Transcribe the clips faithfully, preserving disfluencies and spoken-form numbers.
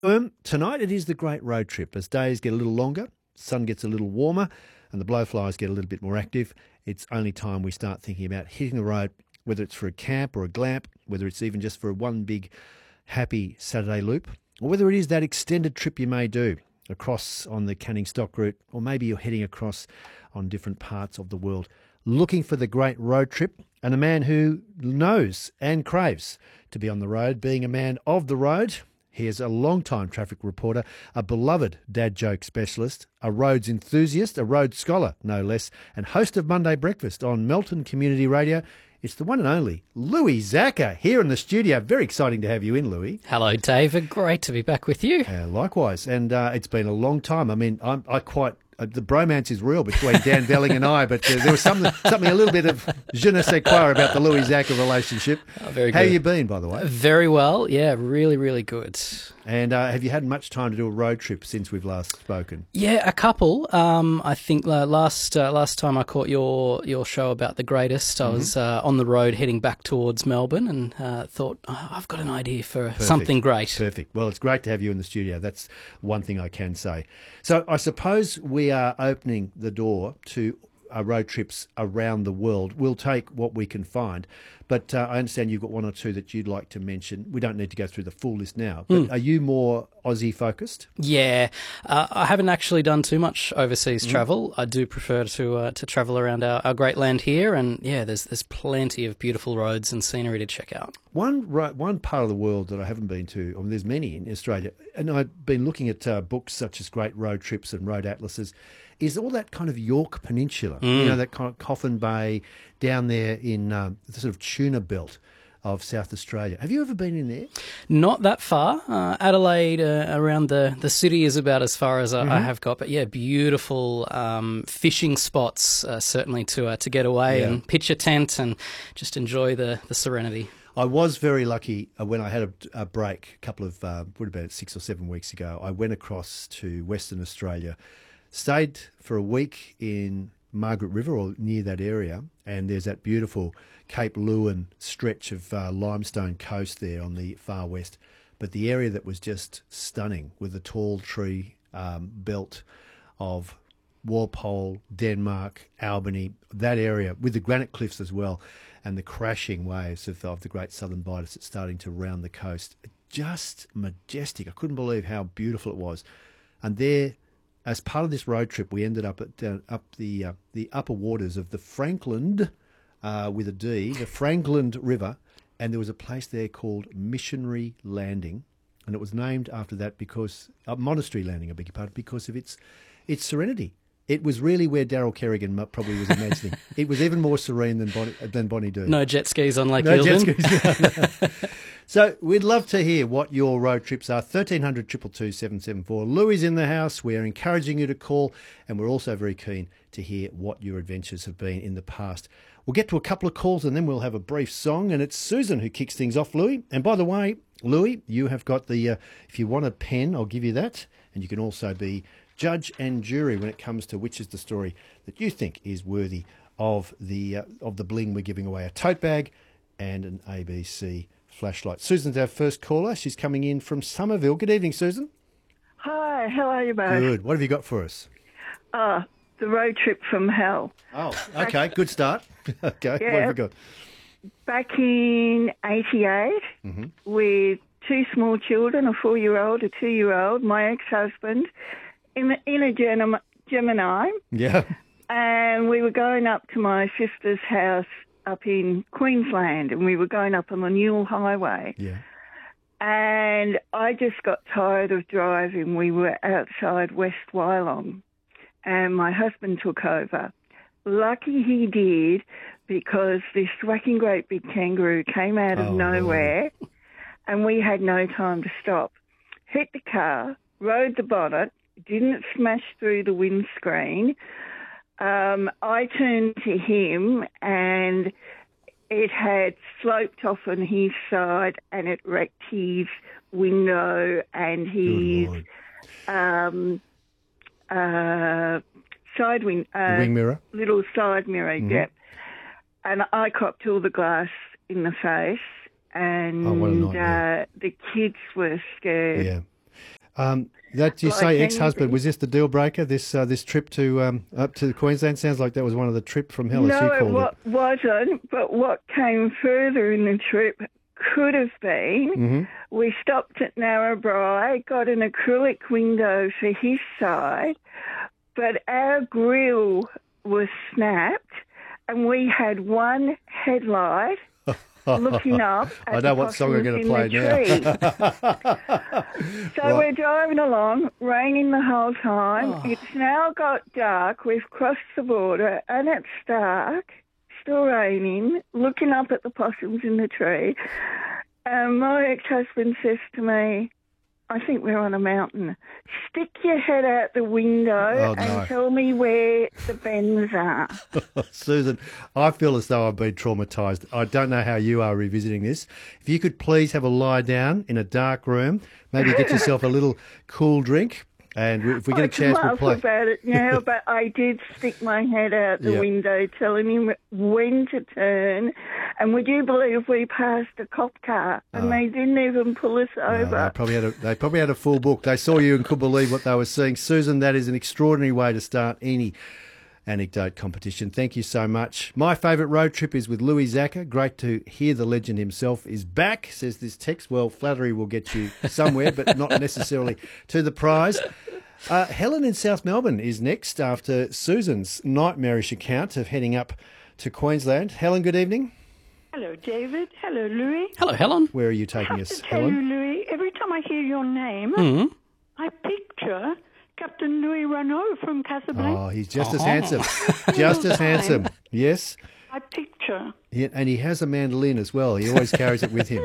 Um, tonight it is the great road trip. As days get a little longer, sun gets a little warmer, and the blowflies get a little bit more active, it's only time we start thinking about hitting the road, whether it's for a camp or a glamp, whether it's even just for one big happy Saturday loop, or whether it is that extended trip you may do across on the Canning Stock route, or maybe you're heading across on different parts of the world, looking for the great road trip, and a man who knows and craves to be on the road, being a man of the road. He is a long-time traffic reporter, a beloved dad joke specialist, a roads enthusiast, a road scholar, no less, and host of Monday Breakfast on Melton Community Radio. It's the one and only Louis Zacher here in the studio. Very exciting to have you in, Louis. Hello, David. Great to be back with you. Uh, likewise. And uh, it's been a long time. I mean, I'm, I quite... Uh, the bromance is real between Dan Velling and I, but uh, there was something, something a little bit of je ne sais quoi about the Louis Zacher relationship. Oh, very How good. have you been, by the way? Very well. Yeah, really, really good. And uh, have you had much time to do a road trip since we've last spoken? Yeah, a couple. Um, I think uh, last uh, last time I caught your your show about the greatest, I Mm-hmm. was uh, on the road heading back towards Melbourne and uh, thought, oh, I've got an idea for Perfect. something great. Perfect. Well, it's great to have you in the studio. That's one thing I can say. So I suppose we are opening the door to uh, road trips around the world. We'll take what we can find. But uh, I understand you've got one or two that you'd like to mention. We don't need to go through the full list now. But Mm. are you more Aussie focused? Yeah, uh, I haven't actually done too much overseas travel. I do prefer to uh, to travel around our, our great land here, and yeah, there's there's plenty of beautiful roads and scenery to check out. One ro- one part of the world that I haven't been to, I mean, there's many in Australia, and I've been looking at uh, books such as Great Road Trips and Road Atlases, is all that kind of York Peninsula, you know, that kind of Coffin Bay down there in um, the sort of tuna belt of South Australia. Have you ever been in there? Not that far. Uh, Adelaide, uh, around the, the city, is about as far as I, I have got. But yeah, beautiful um, fishing spots, uh, certainly to uh, to get away Yeah. and pitch a tent and just enjoy the, the serenity. I was very lucky uh, when I had a, a break a couple of, uh, would have been six or seven weeks ago. I went across to Western Australia, stayed for a week in Margaret River or near that area, and there's that beautiful Cape Leeuwin stretch of uh, limestone coast there on the far west. But the area that was just stunning with the tall tree um, belt of Walpole, Denmark, Albany, that area with the granite cliffs as well, and the crashing waves of, of the Great Southern Bight that's starting to round the coast. Just majestic. I couldn't believe how beautiful it was. And there, as part of this road trip, we ended up at uh, up the uh, the upper waters of the Franklin, uh, with a D, the Franklin River, and there was a place there called Missionary Landing, and it was named after that because uh, Monastery Landing, I beg your pardon, because of its its serenity. It was really where Daryl Kerrigan mu- probably was imagining. It was even more serene than Bonnie, than Bonnie Doon. No jet skis on Lake No jet Eildon. skis. So we'd love to hear what your road trips are. thirteen hundred, two two two, seven seven four. Louis in the house. We're encouraging you to call, and we're also very keen to hear what your adventures have been in the past. We'll get to a couple of calls and then we'll have a brief song, and it's Susan who kicks things off, Louis. And by the way, Louis, you have got the, uh, if you want a pen, I'll give you that. And you can also be judge and jury when it comes to which is the story that you think is worthy of the uh, of the bling we're giving away. A tote bag and an A B C flashlight. Susan's our first caller. She's coming in from Somerville. Good evening, Susan. Hi, how are you both? Good. What have you got for us? Uh, the road trip from hell. Oh, okay. Good start. Okay. What have we got? Back in eighty-eight, Mm-hmm. with two small children, a four-year-old, a two-year-old, my ex-husband, in, in a Gem- Gemini, Yeah. and we were going up to my sister's house up in Queensland, and we were going up on the Newell Highway. Yeah. And I just got tired of driving. We were outside West Wyalong, and my husband took over. Lucky he did, because this whacking great big kangaroo came out of Oh, nowhere, and we had no time to stop. Hit the car, rode the bonnet, didn't smash through the windscreen. Um, I turned to him, and it had sloped off on his side, and it wrecked his window and his Lord. um, uh, side wing, uh, The wing mirror. little side mirror, Mhm. yep. And I copped all the glass in the face, and Oh, what a nightmare. uh, the kids were scared. Yeah. Um, that you Like say ex-husband, anything. was this the deal breaker? This uh, this trip to um, up to Queensland sounds like that was one of the trip from hell, as No, you it called wa- it. wasn't. But what came further in the trip could have been, Mm-hmm. we stopped at Narrabri, got an acrylic window for his side, but our grill was snapped, and we had one headlight looking up at I know the what song we're possums going to in play the now. tree. So Right. we're driving along, raining the whole time. Oh. It's now got dark. We've crossed the border, and it's dark, still raining, looking up at the possums in the tree. And my ex-husband says to me, I think we're on a mountain. Stick your head out the window Oh, no. and tell me where the bends are. Susan, I feel as though I've been traumatised. I don't know how you are revisiting this. If you could please have a lie down in a dark room, maybe get yourself a little cool drink, and if we get I a chance, can we'll laugh play. about it now, but I did stick my head out the Yeah. window telling him when to turn. And would you believe we passed a cop car and Oh. they didn't even pull us No, over? they probably had a they probably had a full book. They saw you and couldn't believe what they were seeing. Susan, that is an extraordinary way to start any anecdote competition. Thank you so much. My favourite road trip is with Louis Zaka. Great to hear the legend himself is back, says this text. Well, flattery will get you somewhere, but not necessarily to the prize. Uh, Helen in South Melbourne is next after Susan's nightmarish account of heading up to Queensland. Helen, good evening. Hello, David. Hello, Louis. Hello, Helen. Where are you I taking have us, to tell Helen? you, Louis, every time I hear your name, Hmm. I picture Captain Louis Renault from Casablanca. Oh, he's just as Oh. handsome. Just as handsome. Yes. I picture. Yeah, and he has a mandolin as well. He always carries it with him.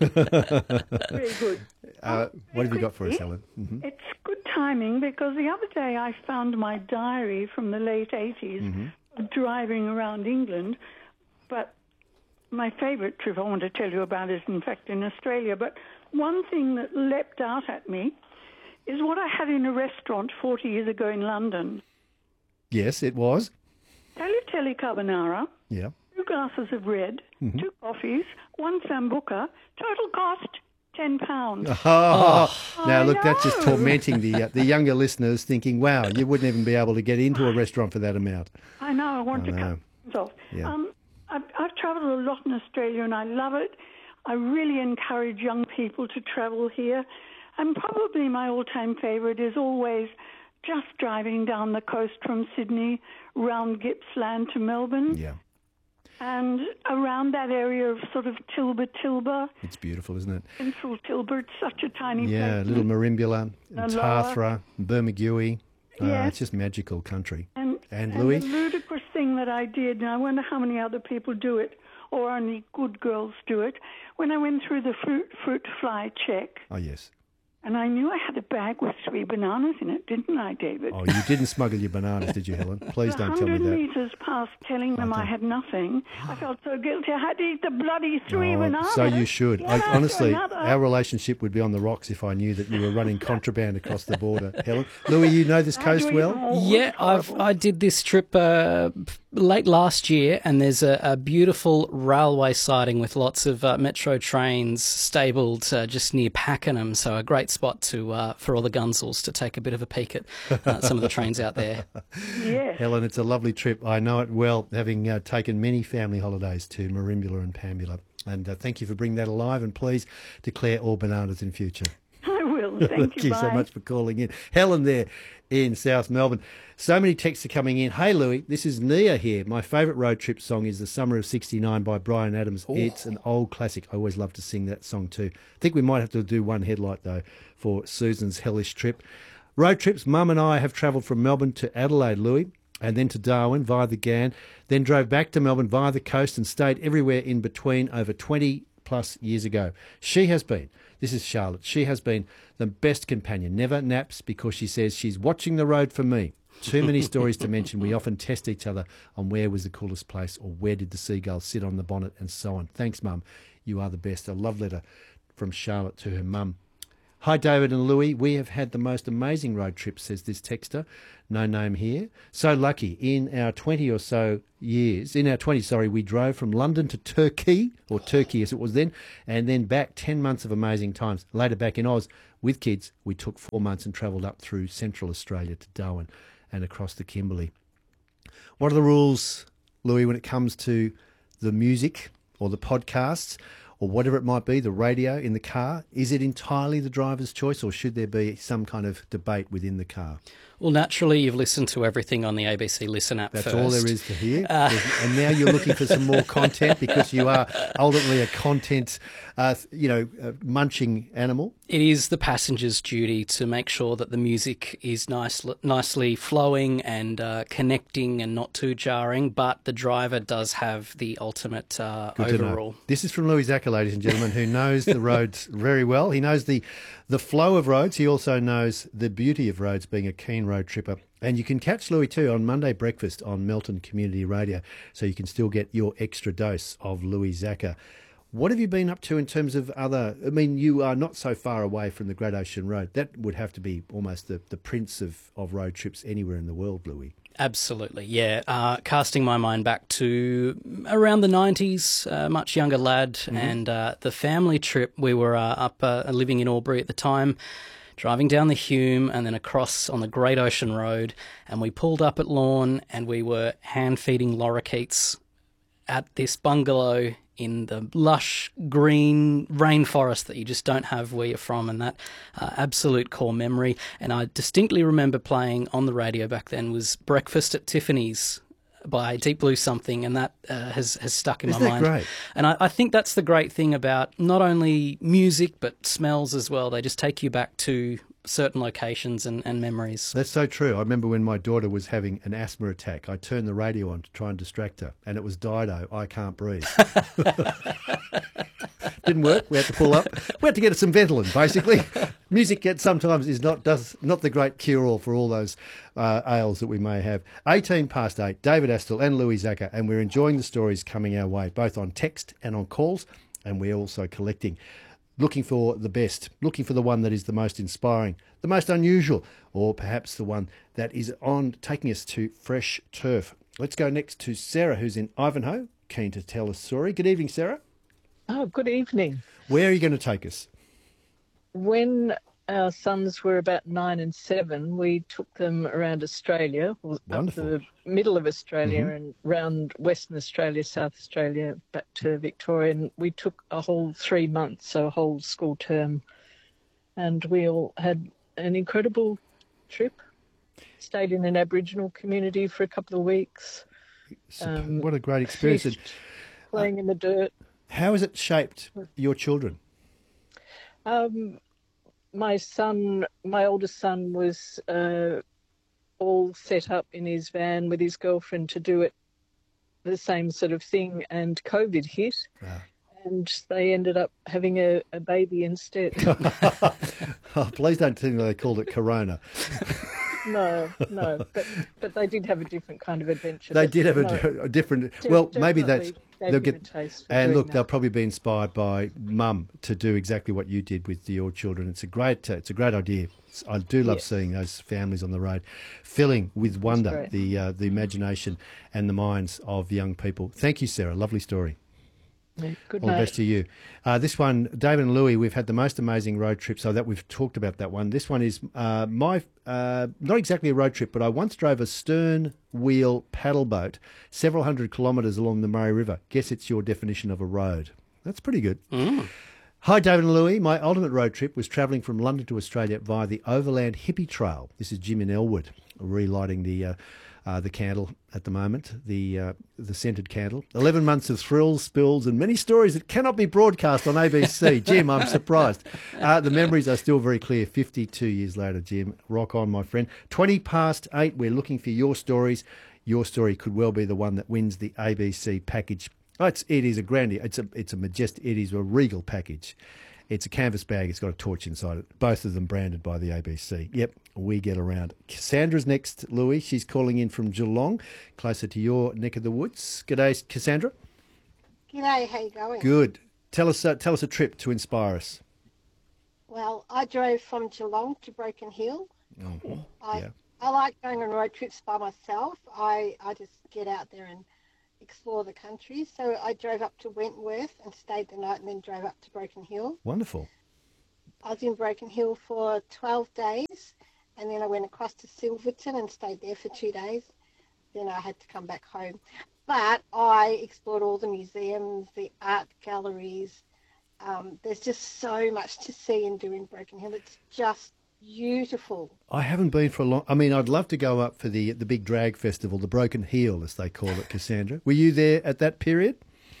Very good. Uh, what have you got for us, quickly, Helen? hmm It's good timing because the other day I found my diary from the late eighties Mm-hmm. driving around England. But my favourite trip I want to tell you about is, in fact, in Australia. But one thing that leapt out at me is what I had in a restaurant forty years ago in London. Yes, it was. Tagliatelle carbonara, Yeah. two glasses of red, Mm-hmm. two coffees, one sambuca, total cost ten pounds. Oh, now I look, that's just know. tormenting the uh, the younger listeners, thinking, "Wow, you wouldn't even be able to get into a restaurant for that amount." I know, I want I to know. cut things off. Yeah. Um, I've, I've travelled a lot in Australia and I love it. I really encourage young people to travel here. And probably my all-time favourite is always just driving down the coast from Sydney, round Gippsland to Melbourne, Yeah, and around that area of sort of Tilba Tilba, it's beautiful, isn't it? Central Tilba. It's such a tiny Yeah, place. little Marimbula, and Lower. Tathra, Bermagui. Uh, Yes. It's just magical country. And, And and Louis? the ludicrous thing that I did, and I wonder how many other people do it, or only good girls do it, when I went through the fruit fruit fly check, Oh, yes. and I knew I had a bag with three bananas in it, didn't I, David? Oh, you didn't smuggle your bananas, did you, Helen? Please A don't tell me hundred that. metres past telling them I don't- had nothing, I felt so guilty. I had to eat the bloody three Oh, bananas. so you should. One I, after honestly, another. our relationship would be on the rocks if I knew that you were running contraband across the border, Helen. Louis, you know this How coast do we- well? oh, Yeah, it's I've horrible. I did this trip uh, late last year, and there's a, a beautiful railway siding with lots of uh, metro trains stabled uh, just near Pakenham. So a great spot to uh, for all the gunzels to take a bit of a peek at uh, some of the trains out there. Yes. Helen, it's a lovely trip. I know it well, having uh, taken many family holidays to Marimbula and Pambula. And uh, thank you for bringing that alive, and please declare all bananas in future. I will. Thank you. so Bye. much for calling in. Helen there in South Melbourne. So many texts are coming in. Hey, Louis, this is Nia here. My favourite road trip song is The Summer of sixty-nine by Bryan Adams. It's an old classic. I always love to sing that song too. I think we might have to do one headlight, though, for Susan's hellish trip. Road trips, Mum and I have travelled from Melbourne to Adelaide, Louis, and then to Darwin via the Ghan, then drove back to Melbourne via the coast and stayed everywhere in between over twenty plus years ago. She has been, this is Charlotte, she has been the best companion, never naps because she says she's watching the road for me. Too many stories to mention. We often test each other on where was the coolest place or where did the seagulls sit on the bonnet and so on. Thanks, Mum. You are the best. A love letter from Charlotte to her mum. Hi, David and Louis. We have had the most amazing road trip, says this texter. No name here. So lucky. In our twenty or so years, in our twenty, sorry, we drove from London to Turkey, or Turkey as it was then, and then back ten months of amazing times. Later back in Oz, with kids, we took four months and travelled up through central Australia to Darwin and across the Kimberley. What are the rules, Louis, when it comes to the music or the podcasts or whatever it might be, the radio in the car? Is it entirely the driver's choice, or should there be some kind of debate within the car? Well, naturally, you've listened to everything on the A B C Listen app That's first. all there is to hear. Uh, and now you're looking for some more content because you are ultimately a content, uh, you know, uh, munching animal. It is the passenger's duty to make sure that the music is nice, nicely flowing and uh, connecting and not too jarring, but the driver does have the ultimate uh, Good to know. overall. This is from Louis Zacca, ladies and gentlemen, who knows the roads very well. He knows the, the flow of roads. He also knows the beauty of roads, being a keen road tripper. And you can catch Louis too on Monday Breakfast on Melton Community Radio, so you can still get your extra dose of Louis Zacca. What have you been up to in terms of other... I mean, you are not so far away from the Great Ocean Road. That would have to be almost the, the prince of, of road trips anywhere in the world, Louis. Absolutely, yeah. Uh, casting my mind back to around the nineties, a much younger lad, mm-hmm. and uh, the family trip, we were uh, up uh, living in Albury at the time, driving down the Hume and then across on the Great Ocean Road, and we pulled up at Lorne and we were hand-feeding lorikeets at this bungalow in the lush green rainforest that you just don't have where you're from, and that uh, absolute core memory. And I distinctly remember playing on the radio back then was Breakfast at Tiffany's by Deep Blue Something, and that uh, has, has stuck in Isn't my that mind. Great? And I, I think that's the great thing about not only music but smells as well. They just take you back to certain locations and, and memories. That's so true. I remember when my daughter was having an asthma attack, I turned the radio on to try and distract her, and it was Dido, I Can't Breathe. Didn't work. We had to pull up. We had to get her some Ventolin, basically. Music gets sometimes is not does not the great cure-all for all those uh, ails that we may have. eighteen past eight, David Astle and Louis Zacca, and we're enjoying the stories coming our way, both on text and on calls, and we're also collecting. Looking for the best, looking for the one that is the most inspiring, the most unusual, or perhaps the one that is on taking us to fresh turf. Let's go next to Sarah, who's in Ivanhoe, keen to tell a story. Good evening, Sarah. Oh, good evening. Where are you going to take us? When our sons were about nine and seven, we took them around Australia, Wonderful. up the middle of Australia Mm-hmm. and round Western Australia, South Australia, back to Victoria. And we took a whole three months, so a whole school term. And we all had an incredible trip. Stayed in an Aboriginal community for a couple of weeks. Um, what a great experience. fished, playing in the dirt. How has it shaped your children? Um, my son, my oldest son, was uh, all set up in his van with his girlfriend to do it, the same sort of thing, and COVID hit, Ah. and they ended up having a, a baby instead. Oh, please don't tell me they called it Corona. No, no, but but they did have a different kind of adventure. They But did have a, no, a different. de- Well, maybe that's definitely gave they'll him a get. taste for And doing look, that. they'll probably be inspired by Mum to do exactly what you did with your children. It's a great, uh, it's a great idea. It's- I do love Yes. seeing those families on the road, filling with wonder great. the uh, the imagination and the minds of young people. Thank you, Sarah. Lovely story. Yeah, good All the night. best to you. Uh, this one, David and Louis, we've had the most amazing road trip, so that we've talked about that one. This one is uh, my, uh, not exactly a road trip, but I once drove a stern wheel paddle boat several hundred kilometres along the Murray River. Guess it's your definition of a road. That's pretty good. Mm. Hi, David and Louis. My ultimate road trip was travelling from London to Australia via the Overland Hippie Trail. This is Jim in Elwood, relighting the uh, uh, the candle at the moment, the uh, the scented candle. Eleven months of thrills, spills, and many stories that cannot be broadcast on A B C. Jim, I'm surprised. Uh, the memories are still very clear. Fifty-two years later, Jim, rock on, my friend. Twenty past eight. We're looking for your stories. Your story could well be the one that wins the A B C package. Oh, it's, it is a grand, it's a, it's a majestic, it is a regal package. It's a canvas bag, it's got a torch inside it. Both of them branded by the A B C. Yep, we get around. Cassandra's next, Louis. She's calling in from Geelong, closer to your neck of the woods. G'day, Cassandra. G'day, how you going? Good. Tell us, uh, tell us a trip to inspire us. Well, I drove from Geelong to Broken Hill. Oh, I yeah. I like going on road trips by myself. I, I just get out there and explore the country. So I drove up to Wentworth and stayed the night and then drove up to Broken Hill. Wonderful. I was in Broken Hill for twelve days, and then I went across to Silverton and stayed there for two days. Then I had to come back home. But I explored all the museums, the art galleries. Um, there's just so much to see and do in Broken Hill. It's just beautiful. I haven't been for a long... I mean, I'd love to go up for the the big drag festival, the Broken Heel, as they call it, Cassandra. Were you there at that period?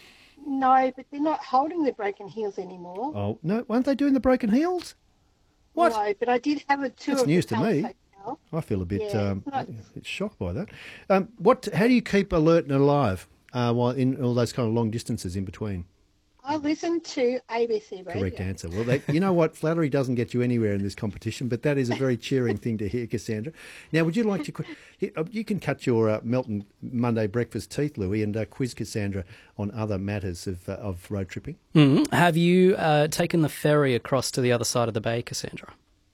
No, but they're not holding the Broken Heels anymore. Oh, no, weren't they doing the Broken Heels? What? No, but I did have a tour That's of news the to me. Palace Hotel. I feel a bit, Yeah, um, it's not- a bit shocked by that. Um, what? How do you keep alert and alive uh, while in all those kind of long distances in between? I listened to A B C Radio. Correct answer. Well, they, you know what? Flattery doesn't get you anywhere in this competition, but that is a very cheering thing to hear, Cassandra. Now, would you like to... You can cut your uh, Melton Monday breakfast teeth, Louis, and uh, quiz Cassandra on other matters of, uh, of road tripping. Mm. Have you uh, taken the ferry across to the other side of the bay, Cassandra?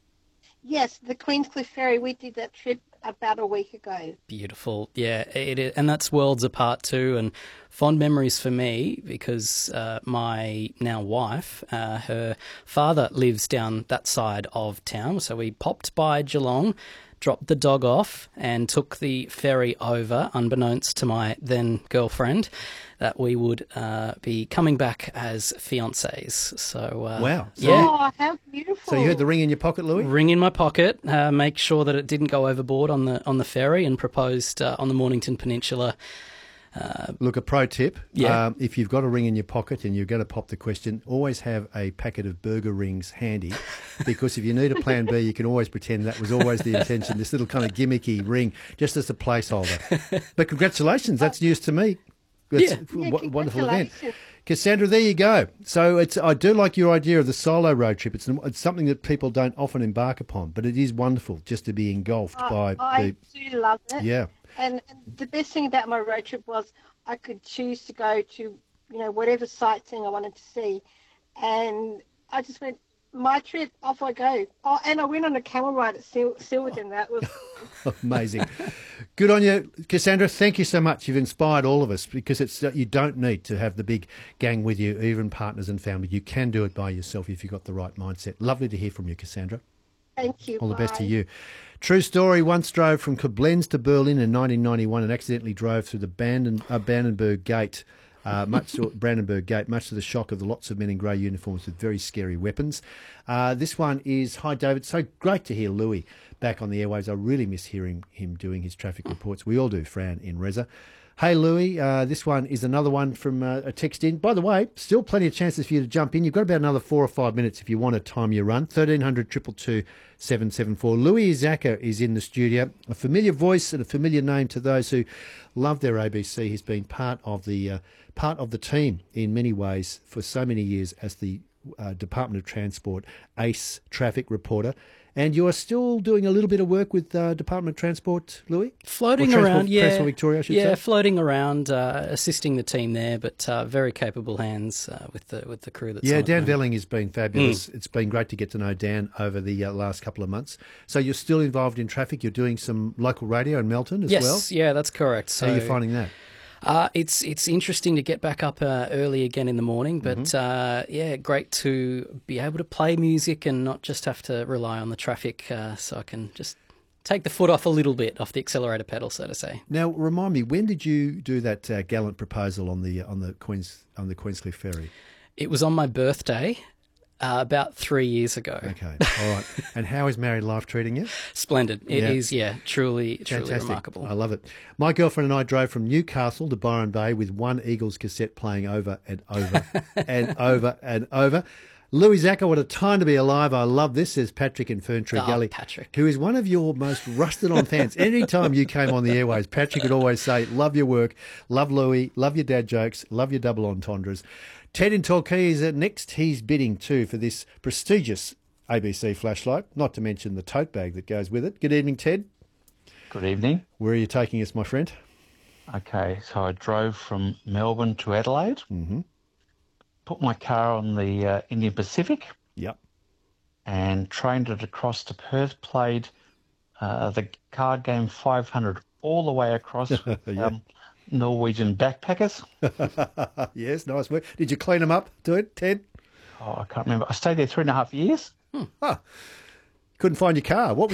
Yes, the Queenscliff Ferry. We did that trip about a week ago. Beautiful, yeah, it is, and that's worlds apart too, and fond memories for me because uh, my now wife, uh, her father lives down that side of town, so we popped by Geelong, dropped the dog off, and took the ferry over, unbeknownst to my then girlfriend, that we would uh, be coming back as fiancés. So uh, Wow. So yeah. Oh, how beautiful. So you had the ring in your pocket, Louis? Ring in my pocket, uh, make sure that it didn't go overboard on the on the ferry, and proposed uh, on the Mornington Peninsula. Look, a pro tip, Yeah. um, if you've got a ring in your pocket and you're going to pop the question, always have a packet of burger rings handy, because if you need a plan B, you can always pretend that was always the intention, this little kind of gimmicky ring, just as a placeholder. But congratulations, that's news to me. That's Yeah. a Yeah, w- wonderful event. congratulations. Cassandra, there you go. So it's I do like your idea of the solo road trip. It's, it's something that people don't often embark upon, but it is wonderful just to be engulfed by I the... do love it. Yeah. And, and the best thing about my road trip was I could choose to go to, you know, whatever sightseeing I wanted to see. And I just went, my trip, off I go. Oh, and I went on a camel ride at Sil- Silverton. That was... Amazing. Good on you, Cassandra. Thank you so much. You've inspired all of us, because it's you don't need to have the big gang with you, even partners and family. You can do it by yourself if you've got the right mindset. Lovely to hear from you, Cassandra. Thank you. All the best to Bye. you. True story, once drove from Koblenz to Berlin in nineteen ninety-one and accidentally drove through the Banden, uh, Brandenburg Gate, uh, much to, Brandenburg Gate, much to the shock of the lots of men in grey uniforms with very scary weapons. Uh, this one is, hi David, so great to hear Louis back on the airwaves. I really miss hearing him doing his traffic reports. We all do, Fran in Reza. Hey Louis, uh, this one is another one from uh, a text in. By the way, still plenty of chances for you to jump in. You've got about another four or five minutes if you want to time your run. thirteen hundred, two two two, seven seven four. Louis Zaka is in the studio. A familiar voice and a familiar name to those who love their A B C. He's been part of the uh, part of the team in many ways for so many years as the uh, Department of Transport ACE traffic reporter. And you are still doing a little bit of work with uh, Department of Transport, Louis? Floating Or Transport- around, yeah. Transport Victoria, I should yeah, say. floating around, uh, assisting the team there, but uh, very capable hands uh, with the with the crew that's Yeah, on at the Dan moment. Velling has been fabulous. It's been great to get to know Dan over the uh, last couple of months. So you're still involved in traffic. You're doing some local radio in Melton as Yes, well. yeah, that's correct. So How are you finding that? Uh, it's it's interesting to get back up uh, early again in the morning, but Mm-hmm. uh, yeah, great to be able to play music and not just have to rely on the traffic, uh, so I can just take the foot off a little bit, off the accelerator pedal, so to say. Now, remind me, when did you do that uh, gallant proposal on the on the Queens on the Queenscliff Ferry? It was on my birthday uh, about three years ago. Okay, all right. And how is married life treating you? Splendid. It Yeah. is, yeah, truly, truly Fantastic. remarkable. I love it. My girlfriend and I drove from Newcastle to Byron Bay with one Eagles cassette playing over and over and over and over. Louis Zaka, what a time to be alive. I love this, says Patrick in Ferntree Oh, Gully. Patrick. Who is one of your most rusted on fans. Anytime you came on the airways, Patrick would always say, love your work, love Louis, love your dad jokes, love your double entendres. Ted in Torquay is next. He's bidding too for this prestigious A B C flashlight, not to mention the tote bag that goes with it. Good evening, Ted. Good evening. Where are you taking us, my friend? Okay, so I drove from Melbourne to Adelaide, Mm-hmm. put my car on the uh, Indian Pacific Yep. and trained it across to Perth, played uh, the card game five hundred all the way across Yeah. um, Norwegian backpackers. Yes, nice work. Did you clean them up to it, Ted? Oh, I can't remember. I stayed there three and a half years. Ah, couldn't find your car. What